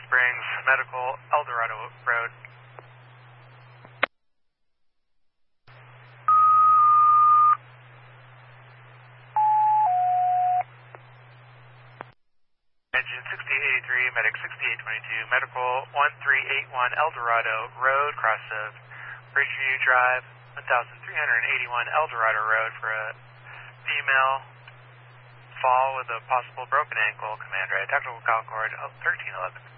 Springs Medical, Eldorado Road. Engine 6883, Medic 6822, Medical 1381 Eldorado Road, cross of Bridgeview Drive, 1381 Eldorado Road for a female fall with a possible broken ankle. Command right, tactical call cord 1311.